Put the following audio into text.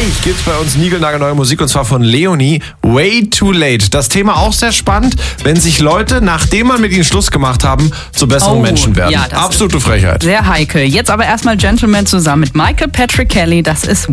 Gleich gibt's bei uns niegelnagelneue Musik und zwar von Leonie, Way Too Late. Das Thema auch sehr spannend, wenn sich Leute, nachdem man mit ihnen Schluss gemacht haben, zu besseren Menschen werden. Ja, das absolute Frechheit. Sehr heikel. Jetzt aber erstmal Gentleman zusammen mit Michael Patrick Kelly. Das ist